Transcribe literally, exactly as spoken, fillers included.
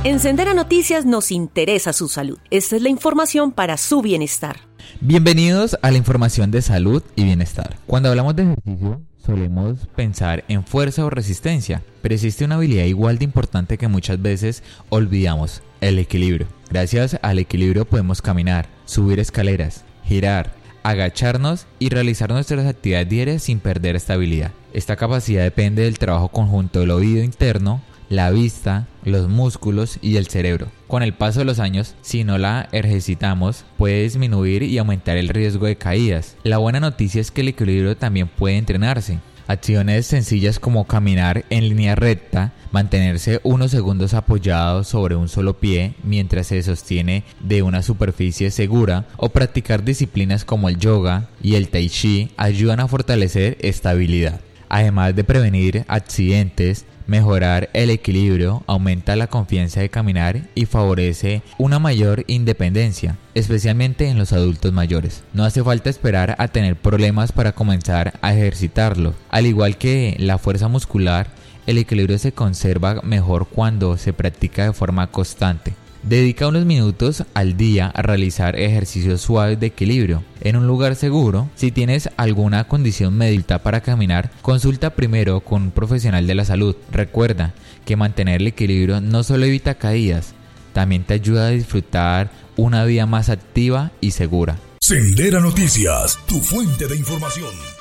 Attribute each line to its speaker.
Speaker 1: En Sendera Noticias nos interesa su salud. Esta es la información para su bienestar.
Speaker 2: Bienvenidos a la información de salud y bienestar. Cuando hablamos de ejercicio, solemos pensar en fuerza o resistencia, pero existe una habilidad igual de importante que muchas veces olvidamos: el equilibrio. Gracias al equilibrio podemos caminar, subir escaleras, girar, agacharnos y realizar nuestras actividades diarias sin perder estabilidad. Esta capacidad depende del trabajo conjunto del oído interno, la vista, los músculos y el cerebro. Con el paso de los años, si no la ejercitamos, puede disminuir y aumentar el riesgo de caídas. La buena noticia es que el equilibrio también puede entrenarse. Acciones sencillas como caminar en línea recta, mantenerse unos segundos apoyado sobre un solo pie mientras se sostiene de una superficie segura, o practicar disciplinas como el yoga y el tai chi ayudan a fortalecer estabilidad. Además de prevenir accidentes, mejorar el equilibrio aumenta la confianza de caminar y favorece una mayor independencia, especialmente en los adultos mayores. No hace falta esperar a tener problemas para comenzar a ejercitarlo. Al igual que la fuerza muscular, el equilibrio se conserva mejor cuando se practica de forma constante. Dedica unos minutos al día a realizar ejercicios suaves de equilibrio en un lugar seguro. Si tienes alguna condición médica para caminar, consulta primero con un profesional de la salud. Recuerda que mantener el equilibrio no solo evita caídas, también te ayuda a disfrutar una vida más activa y segura.
Speaker 3: Sendera Noticias, tu fuente de información.